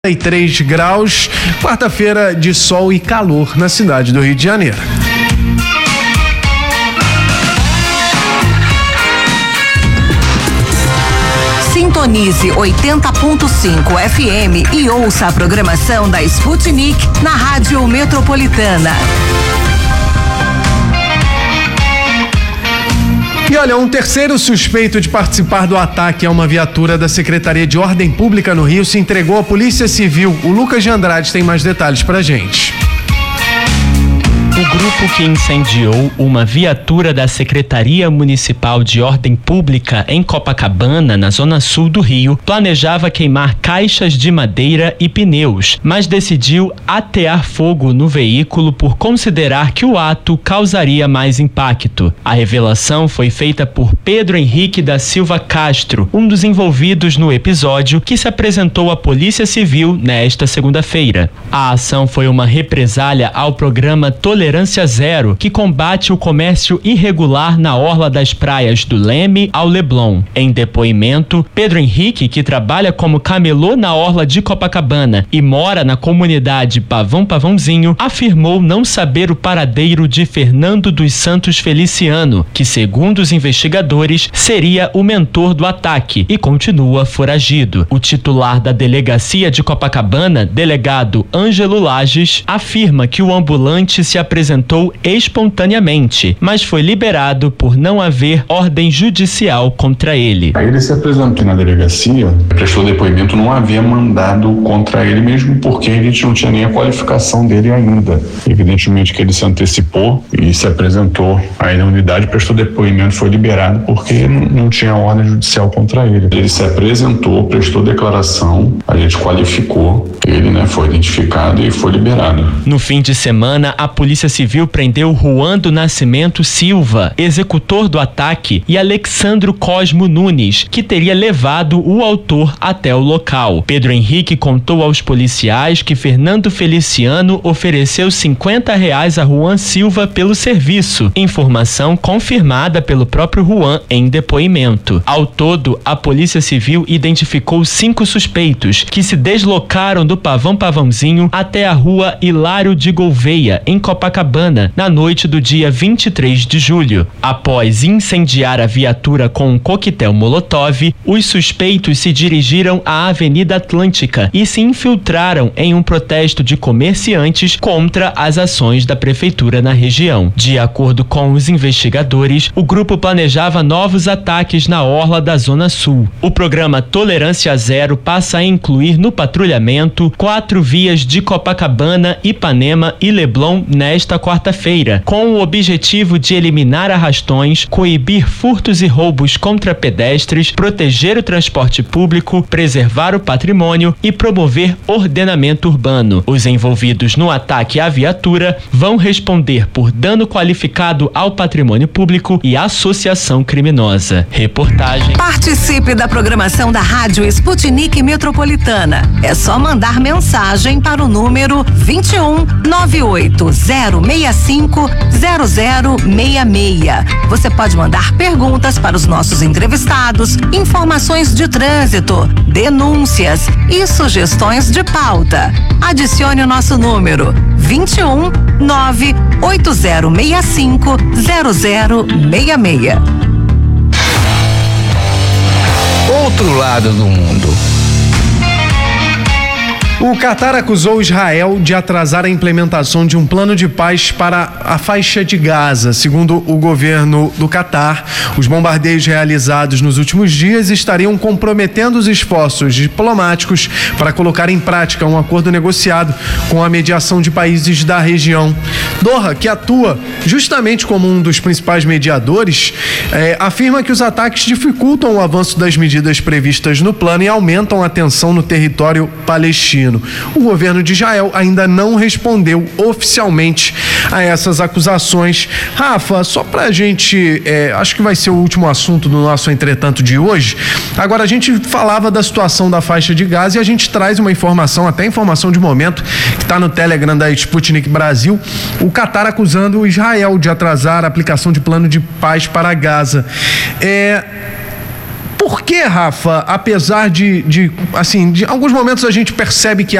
33 graus, quarta-feira de sol e calor na cidade do Rio de Janeiro. Sintonize 80.5 FM e ouça a programação da Sputnik na Rádio Metropolitana. E olha, um terceiro suspeito de participar do ataque a uma viatura da Secretaria de Ordem Pública no Rio se entregou à Polícia Civil. O Lucas de Andrade tem mais detalhes pra gente. O grupo que incendiou uma viatura da Secretaria Municipal de Ordem Pública em Copacabana, na zona sul do Rio, planejava queimar caixas de madeira e pneus, mas decidiu atear fogo no veículo por considerar que o ato causaria mais impacto. A revelação foi feita por Pedro Henrique da Silva Castro, um dos envolvidos no episódio, que se apresentou à Polícia Civil nesta segunda-feira. A ação foi uma represália ao programa Tolerância Zero, que combate o comércio irregular na orla das praias do Leme ao Leblon. Em depoimento, Pedro Henrique, que trabalha como camelô na orla de Copacabana e mora na comunidade Pavãozinho, afirmou não saber o paradeiro de Fernando dos Santos Feliciano, que, segundo os investigadores, seria o mentor do ataque e continua foragido. O titular da delegacia de Copacabana, delegado Ângelo Lages, afirma que o ambulante se apresentou espontaneamente, mas foi liberado por não haver ordem judicial contra ele. Aí ele se apresentou na delegacia, prestou depoimento, não havia mandado contra ele, mesmo porque a gente não tinha nem a qualificação dele ainda. Evidentemente que ele se antecipou e se apresentou aí na unidade, prestou depoimento, foi liberado porque não tinha ordem judicial contra ele. Ele se apresentou, prestou declaração, a gente qualificou ele, foi identificado e foi liberado. No fim de semana, a Polícia Civil prendeu Juan do Nascimento Silva, executor do ataque, e Alexandro Cosmo Nunes, que teria levado o autor até o local. Pedro Henrique contou aos policiais que Fernando Feliciano ofereceu R$50 a Juan Silva pelo serviço, informação confirmada pelo próprio Juan em depoimento. Ao todo, a Polícia Civil identificou 5 suspeitos que se deslocaram do Pavãozinho até a rua Hilário de Gouveia, em Copacabana, na noite do dia 23 de julho. Após incendiar a viatura com um coquetel Molotov, os suspeitos se dirigiram à Avenida Atlântica e se infiltraram em um protesto de comerciantes contra as ações da prefeitura na região. De acordo com os investigadores, o grupo planejava novos ataques na orla da Zona Sul. O programa Tolerância Zero passa a incluir no patrulhamento 4 vias de Copacabana, Ipanema e Leblon nesta quarta-feira, com o objetivo de eliminar arrastões, coibir furtos e roubos contra pedestres, proteger o transporte público, preservar o patrimônio e promover ordenamento urbano. Os envolvidos no ataque à viatura vão responder por dano qualificado ao patrimônio público e associação criminosa. Reportagem. Participe da programação da Rádio Sputnik Metropolitana. É só mandar mensagem para o número 21 98065 0066. Você pode mandar perguntas para os nossos entrevistados, informações de trânsito, denúncias e sugestões de pauta. Adicione o nosso número 21 98065 0066. Outro lado do mundo. O Catar acusou Israel de atrasar a implementação de um plano de paz para a faixa de Gaza. Segundo o governo do Catar, os bombardeios realizados nos últimos dias estariam comprometendo os esforços diplomáticos para colocar em prática um acordo negociado com a mediação de países da região. Doha, que atua justamente como um dos principais mediadores, afirma que os ataques dificultam o avanço das medidas previstas no plano e aumentam a tensão no território palestino. O governo de Israel ainda não respondeu oficialmente a essas acusações. Rafa, só pra gente, acho que vai ser o último assunto do nosso entretanto de hoje. Agora, a gente falava da situação da faixa de Gaza e a gente traz uma informação, até informação de momento, que está no Telegram da Sputnik Brasil, o Catar acusando o Israel de atrasar a aplicação de plano de paz para Gaza. Por que, Rafa, apesar de alguns momentos a gente percebe que